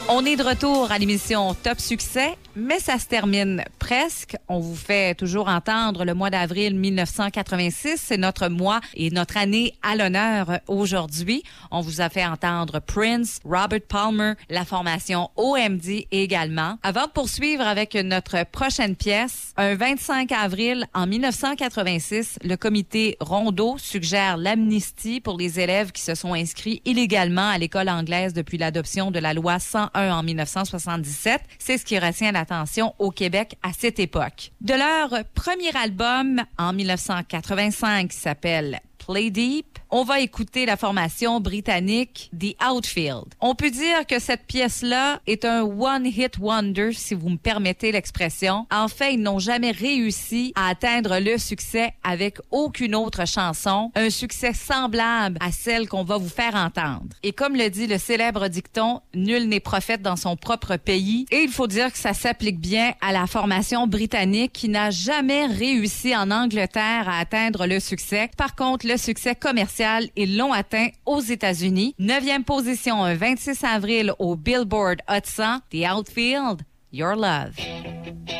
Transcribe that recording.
On est de retour à l'émission Top Succès, mais ça se termine presque. On vous fait toujours entendre le mois d'avril 1986. C'est notre mois et notre année à l'honneur aujourd'hui. On vous a fait entendre Prince, Robert Palmer, la formation OMD également. Avant de poursuivre avec notre prochaine pièce, un 25 avril en 1986, le comité Rondeau suggère l'amnistie pour les élèves qui se sont inscrits illégalement à l'école anglaise depuis l'adoption de la loi 101 en 1977. C'est ce qui retient l'attention au Québec à cette époque. De leur premier album en 1985 qui s'appelle Play Deep, on va écouter la formation britannique The Outfield. On peut dire que cette pièce-là est un one-hit wonder, si vous me permettez l'expression. En fait, ils n'ont jamais réussi à atteindre le succès avec aucune autre chanson, un succès semblable à celle qu'on va vous faire entendre. Et comme le dit le célèbre dicton, nul n'est prophète dans son propre pays. Et il faut dire que ça s'applique bien à la formation britannique qui n'a jamais réussi en Angleterre à atteindre le succès. Par contre, le succès commercial, ils l'ont atteint aux États-Unis. 9e position, un 26 avril au Billboard Hot 100, The Outfield, Your Love.